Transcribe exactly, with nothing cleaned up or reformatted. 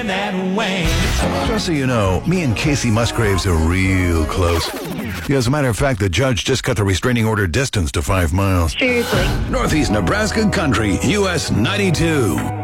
that way. Just so you know, me and Casey Musgraves are real close. Yeah, as a matter of fact, the judge just cut the restraining order distance to five miles. Seriously. Northeast Nebraska Country, U S ninety-two.